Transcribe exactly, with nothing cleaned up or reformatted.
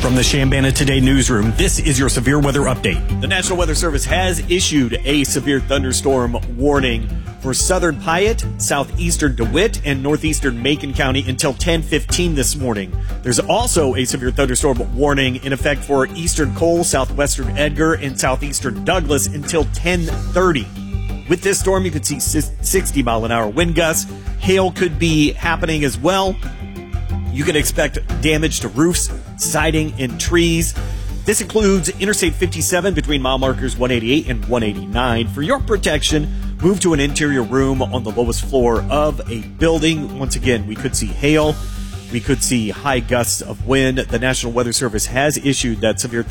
From the Chambana Today newsroom, this is your severe weather update. The National Weather Service has issued a severe thunderstorm warning for southern Piatt, southeastern DeWitt, and northeastern Macon County until ten fifteen this morning. There's also a severe thunderstorm warning in effect for eastern Cole, southwestern Edgar, and southeastern Douglas until ten thirty. With this storm, you could see sixty mile an hour wind gusts. Hail could be happening as well. You can expect damage to roofs, siding, and trees. This includes Interstate fifty-seven between mile markers one eighty-eight and one eighty-nine. For your protection, move to an interior room on the lowest floor of a building. Once again, we could see hail. We could see high gusts of wind. The National Weather Service has issued that severe